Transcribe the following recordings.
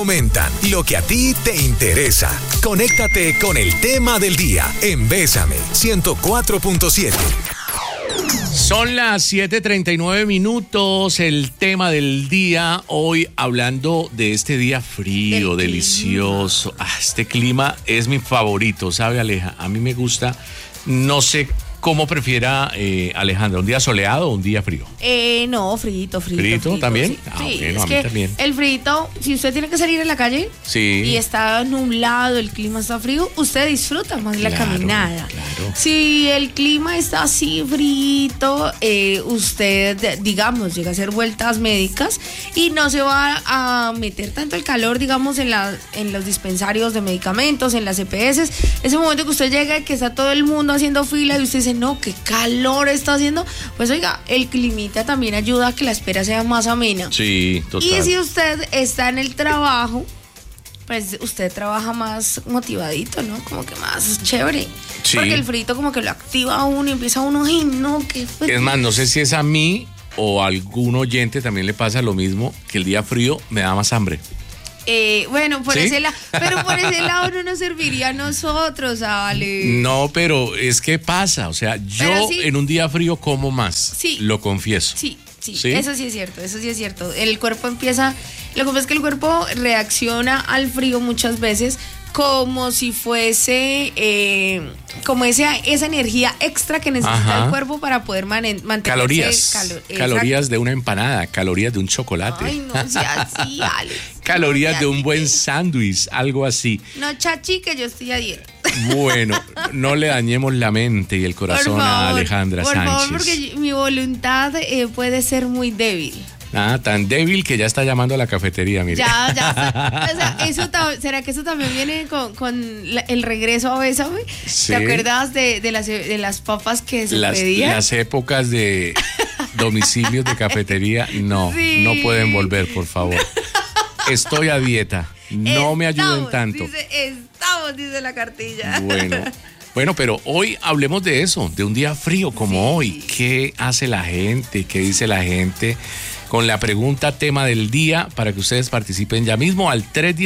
Comentan lo que a ti te interesa. Conéctate con el tema del día en Bésame 104.7. Son las 7:39 minutos, el tema del día, hoy hablando de este día frío, delicioso. Este clima es mi favorito, ¿sabe, Aleja? A mí me gusta, no sé cómo prefiera Alejandra, ¿un día soleado o un día frío? No, frito. ¿Frito también? Sí, Bueno, es a mí también. El frito, si usted tiene que salir a la calle y está nublado, el clima está frío, usted disfruta más la caminada. Claro. Si el clima está así frito, usted, digamos, llega a hacer vueltas médicas y no se va a meter tanto el calor, digamos, en los dispensarios de medicamentos, en las EPS. Ese momento que usted llega y que está todo el mundo haciendo fila y usted dice, no, qué calor está haciendo, pues oiga, el climita también ayuda a que la espera sea más amena. Sí, total. Y si usted está en el trabajo, pues usted trabaja más motivadito, ¿no? Como que más chévere. Sí. Porque el frito como que lo activa a uno y empieza uno, ay, no, qué frío. Es más, no sé si es a mí o a algún oyente también le pasa lo mismo, que el día frío me da más hambre. Bueno, ¿Sí? Pero por ese lado no nos serviría a nosotros, Ale. No, pero es que pasa, o sea, yo sí, en un día frío como más, sí, lo confieso. Sí, eso sí es cierto. El cuerpo empieza, lo que pasa es que el cuerpo reacciona al frío muchas veces como si fuese como esa energía extra que necesita el cuerpo para poder mantener calorías de una empanada, calorías de un chocolate. Ay, no sea así, Ale. Calorías de un buen sándwich, algo así. No, chachi, que yo estoy a dieta. Bueno, no le dañemos la mente y el corazón a Alejandra Sánchez. Por favor, porque mi voluntad puede ser muy débil. Tan débil que ya está llamando a la cafetería, mire. Ya. O sea, ¿será que eso también viene con el regreso a Bésame? Sí. ¿Te acuerdas de las papas que se pedían? Las épocas de domicilios de cafetería, no pueden volver, por favor. Estoy a dieta, no me ayuden tanto. Dice la cartilla. Bueno, pero hoy hablemos de eso, de un día frío como hoy. ¿Qué hace la gente? ¿Qué dice la gente? Con la pregunta tema del día para que ustedes participen ya mismo al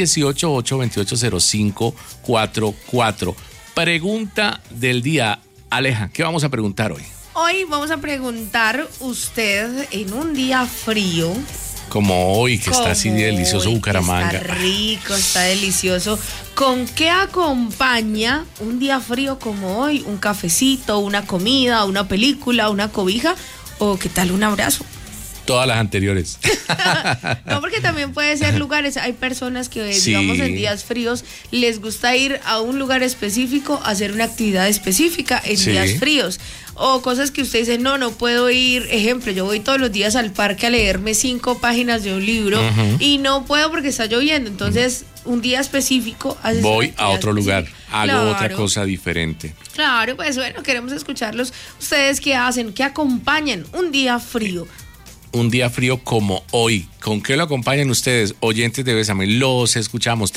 318-828-0544. Pregunta del día. Aleja, ¿qué vamos a preguntar hoy? Hoy vamos a preguntar, usted en un día frío, como hoy, que está así delicioso Bucaramanga. Está rico, está delicioso. ¿Con qué acompaña un día frío como hoy? ¿Un cafecito, una comida, una película, una cobija? ¿O qué tal un abrazo? Todas las anteriores. No, porque también puede ser lugares. Hay personas que, digamos, en días fríos les gusta ir a un lugar específico a hacer una actividad específica en días fríos. O cosas que usted dice, no puedo ir. Ejemplo, yo voy todos los días al parque a leerme 5 páginas de un libro y no puedo porque está lloviendo. Entonces, un día específico voy a otro lugar, hago otra cosa diferente. Claro, pues bueno, queremos escucharlos. ¿Ustedes qué hacen? ¿Qué acompañan un día frío? Un día frío como hoy. ¿Con qué lo acompañan ustedes, oyentes de Bésame? Los escuchamos.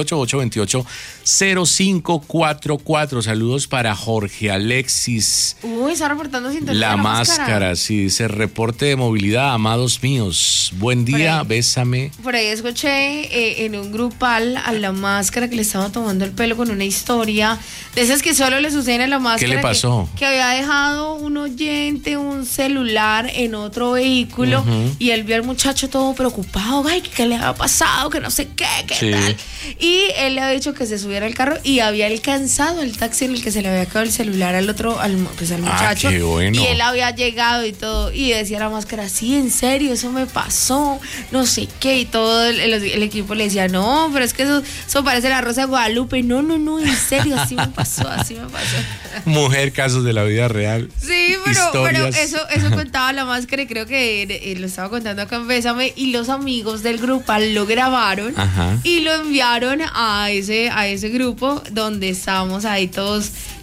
318-828-0544. Saludos para Jorge Alexis. Está reportando sin la máscara. Sí, dice reporte de movilidad, amados míos. Buen día, Bésame. Por ahí escuché en un grupal a la máscara que le estaba tomando el pelo con una historia de esas que solo le suceden a la máscara. ¿Qué le pasó? Que había dejado un oyente un celular en otro vehículo y él vio al muchacho todo preocupado, ay, ¿qué le había pasado? Que no sé qué tal. Y él le había dicho que se subiera al carro y había alcanzado el taxi en el que se le había quedado el celular al muchacho. Qué bueno. Y él había llegado y todo, y decía la máscara, sí, en serio, eso me pasó, no sé qué, y todo el equipo le decía, no, pero es que eso parece la Rosa de Guadalupe. No, en serio, así me pasó. Mujer, casos de la vida real. Sí, pero eso contaba la máscara y creo que lo estaba contando acá en Bésame, y los amigos del grupal lo grabaron y lo enviaron a ese grupo donde estábamos ahí todos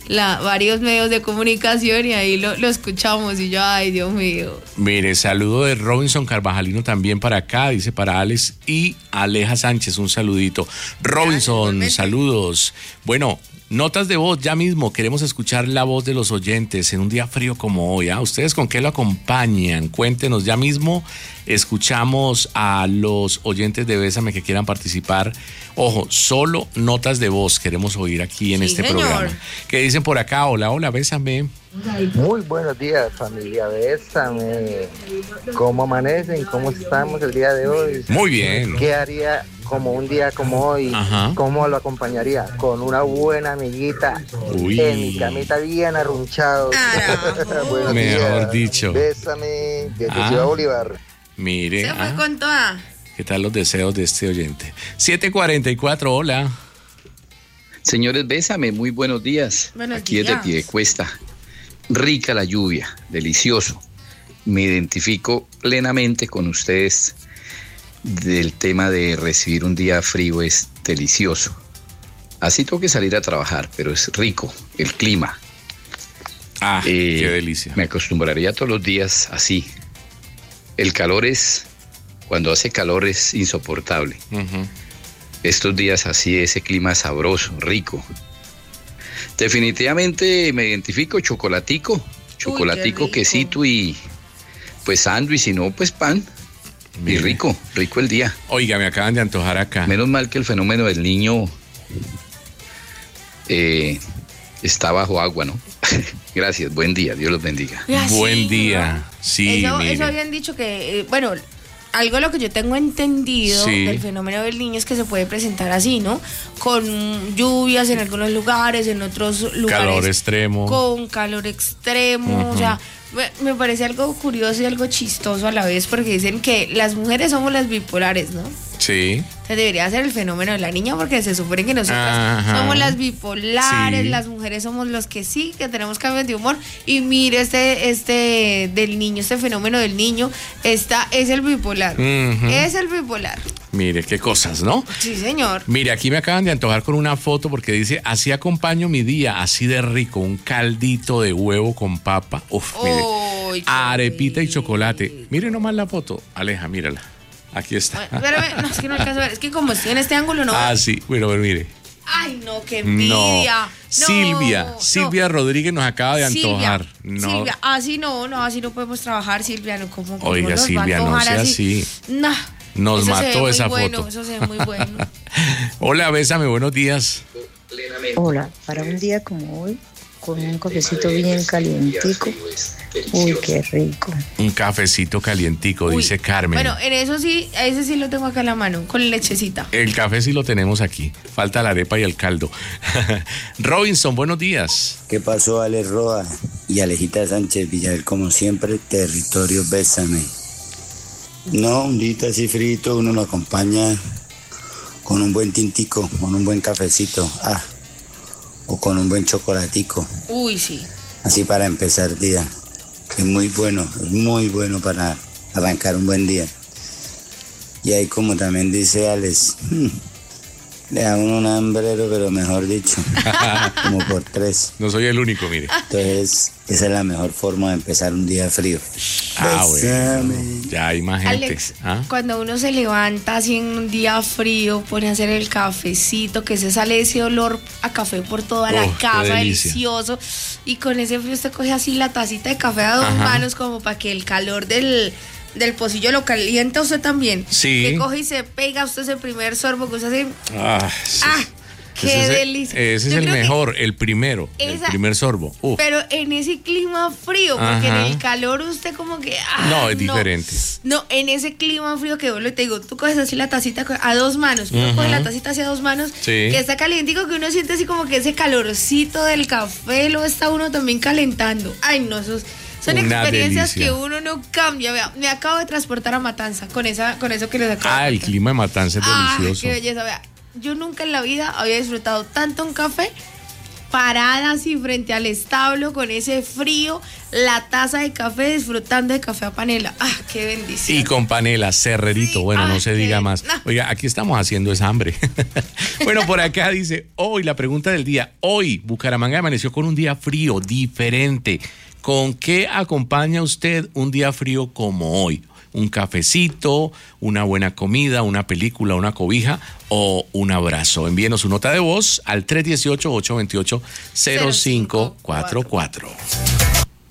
varios medios de comunicación y ahí lo escuchamos y yo, ay, Dios mío. Mire, saludo de Robinson Carvajalino también para acá, dice para Alex y Aleja Sánchez, un saludito. Robinson, gracias, saludos. Bueno, notas de voz, ya mismo queremos escuchar la voz de los oyentes en un día frío como hoy. ¿Ustedes con qué lo acompañan? Cuéntenos, ya mismo escuchamos a los oyentes de Bésame que quieran participar. Ojo, solo notas de voz queremos oír aquí en este programa. ¿Qué dicen por acá? Hola, hola, Bésame. Muy buenos días, familia Bésame. ¿Cómo amanecen? ¿Cómo estamos el día de hoy? Muy bien. ¿Qué haría como un día como hoy? Ajá. ¿Cómo lo acompañaría? Con una buena amiguita. Uy. En mi camita bien arrunchado. Buenos Mejor días. dicho. Bésame desde Ciudad Bolívar. Mire. Se fue con toda. ¿Qué tal los deseos de este oyente? 7:44, hola. Señores, Bésame, muy buenos días. Aquí desde Piedecuesta. Rica la lluvia, delicioso. Me identifico plenamente con ustedes del tema de recibir un día frío, es delicioso. Así tengo que salir a trabajar, pero es rico el clima. Qué delicia. Me acostumbraría todos los días así. El calor cuando hace calor es insoportable. Uh-huh. Estos días así, ese clima sabroso, rico. Definitivamente me identifico, chocolatico, quesito y pues sándwich, si no, pues pan. Mire. Y rico el día. Oiga, me acaban de antojar acá. Menos mal que el fenómeno del niño está bajo agua, ¿no? Gracias, buen día, Dios los bendiga. Buen día, sí. Eso habían dicho que, bueno, algo de lo que yo tengo entendido del fenómeno del niño es que se puede presentar así, ¿no? Con lluvias en algunos lugares, en otros lugares. Calor extremo. Con calor extremo, o sea, me parece algo curioso y algo chistoso a la vez porque dicen que las mujeres somos las bipolares, ¿no? Sí. Entonces debería ser el fenómeno de la niña porque se supone que nosotras somos las bipolares, las mujeres somos los que que tenemos cambios de humor. Y mire, este del niño, este fenómeno del niño, es el bipolar. Uh-huh. Es el bipolar. Mire, qué cosas, ¿no? Sí, señor. Mire, aquí me acaban de antojar con una foto porque dice, así acompaño mi día, así de rico, un caldito de huevo con papa. Uf, mire, arepita y chocolate. Mire nomás la foto, Aleja, mírala. Aquí está. Bueno, no, es que no alcanzo a ver. Es que como estoy en este ángulo, no. Sí. Bueno, mire. Ay, no, qué envidia. No. Silvia Rodríguez nos acaba de antojar. Silvia, así no podemos trabajar, Silvia. No, ¿cómo Oiga, nos Silvia, va a no sea así? No. Nos mató esa foto. Eso se ve muy bueno. Hola, Bésame, buenos días. Hola, para un día como hoy, con un cafecito bien calientico. Uy, qué rico. Un cafecito calientico, dice Carmen. Bueno, en eso sí, ese sí lo tengo acá en la mano, con lechecita. El café sí lo tenemos aquí. Falta la arepa y el caldo. Robinson, buenos días. ¿Qué pasó, Alex Roa y Alejita Sánchez Villarreal? Como siempre, territorio Bésame. No, un día así frito, uno lo acompaña con un buen tintico, con un buen cafecito. O con un buen chocolatico. Uy, sí. Así para empezar el día. Es muy bueno para arrancar un buen día. Y ahí, como también dice Alex, le da uno un hambrero, pero mejor dicho, como por 3. No soy el único, mire. Entonces, esa es la mejor forma de empezar un día frío. Bueno, ya hay más gente. Alex, cuando uno se levanta así en un día frío, pone a hacer el cafecito, que se sale ese olor a café por toda la casa, delicioso. Y con ese frío usted coge así la tacita de café a 2 manos como para que el calor del pocillo lo calienta usted también. Sí. Que coge y se pega usted ese primer sorbo que usted hace. Sí. ¡Qué delicia! Ese es el mejor, el primero, el primer sorbo. Pero en ese clima frío, porque en el calor usted como que... no, es diferente. No, en ese clima frío que te digo, tú coges así la tacita a 2 manos, uno coge la tacita hacia 2 manos, que está calientico, que uno siente así como que ese calorcito del café lo está uno también calentando. Ay, no, son experiencias que uno no cambia. Vea, me acabo de transportar a Matanza con eso que les acabo de contar. El clima de Matanza es delicioso. Qué belleza, vea. Yo nunca en la vida había disfrutado tanto un café parada así frente al establo con ese frío, la taza de café, disfrutando de café a panela. ¡Ah, qué bendición! Y con panela, cerrerito, sí, bueno, no se diga más. No. Oiga, aquí estamos haciendo esa hambre. Bueno, por acá dice, hoy, la pregunta del día, hoy Bucaramanga amaneció con un día frío, diferente. ¿Con qué acompaña usted un día frío como hoy? ¿Un cafecito, una buena comida, una película, una cobija o un abrazo? Envíenos su nota de voz al 318-828-0544.